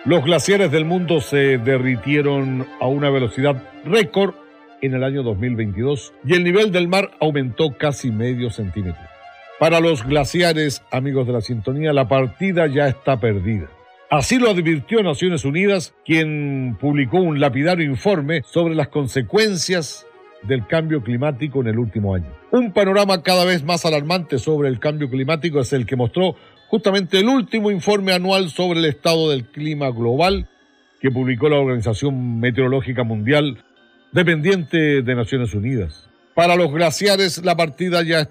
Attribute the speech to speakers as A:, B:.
A: Los glaciares del mundo se derritieron a una velocidad récord en el año 2022 y el nivel del mar aumentó casi medio centímetro. Para los glaciares, amigos de la sintonía, la partida ya está perdida. Así lo advirtió Naciones Unidas, quien publicó un lapidario informe sobre las consecuencias del cambio climático en el último año. Un panorama cada vez más alarmante sobre el cambio climático es el que mostró justamente el último informe anual sobre el estado del clima global que publicó la Organización Meteorológica Mundial, dependiente de Naciones Unidas. Para los glaciares, la partida ya